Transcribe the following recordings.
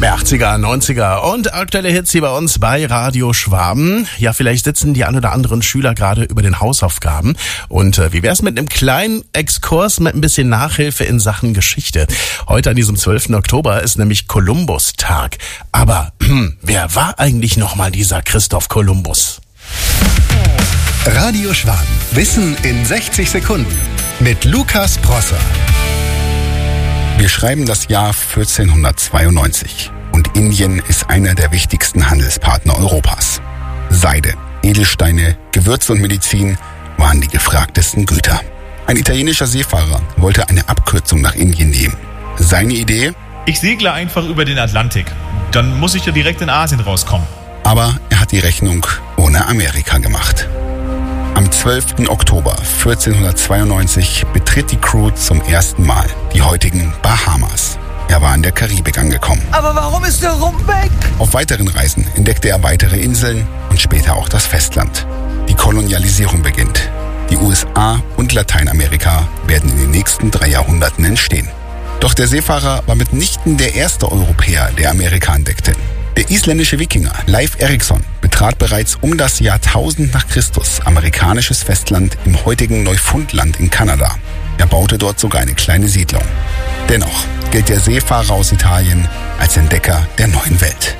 Mehr 80er, 90er und aktuelle Hits hier bei uns bei Radio Schwaben. Ja, vielleicht sitzen die ein oder anderen Schüler gerade über den Hausaufgaben. Und wie wär's mit einem kleinen Exkurs mit ein bisschen Nachhilfe in Sachen Geschichte? Heute an diesem 12. Oktober ist nämlich Kolumbustag. Aber wer war eigentlich nochmal dieser Christoph Kolumbus? Radio Schwaben. Wissen in 60 Sekunden. Mit Lukas Prosser. Wir schreiben das Jahr 1492 und Indien ist einer der wichtigsten Handelspartner Europas. Seide, Edelsteine, Gewürze und Medizin waren die gefragtesten Güter. Ein italienischer Seefahrer wollte eine Abkürzung nach Indien nehmen. Seine Idee? Ich segle einfach über den Atlantik. Dann muss ich ja direkt in Asien rauskommen. Aber er hat die Rechnung ohne Amerika gemacht. Am 12. Oktober 1492 betritt die Crew zum ersten Mal die heutigen Bahamas. Er war in der Karibik angekommen. Aber warum ist der Rum weg? Auf weiteren Reisen entdeckte er weitere Inseln und später auch das Festland. Die Kolonialisierung beginnt. Die USA und Lateinamerika werden in den nächsten 3 Jahrhunderten entstehen. Doch der Seefahrer war mitnichten der erste Europäer, der Amerika entdeckte. Der isländische Wikinger Leif Erikson betrat bereits um das Jahr 1000 nach Christus amerikanisches Festland im heutigen Neufundland in Kanada. Er baute dort sogar eine kleine Siedlung. Dennoch gilt der Seefahrer aus Italien als Entdecker der neuen Welt.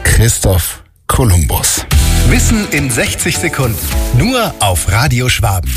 Christoph Kolumbus. Wissen in 60 Sekunden. Nur auf Radio Schwaben.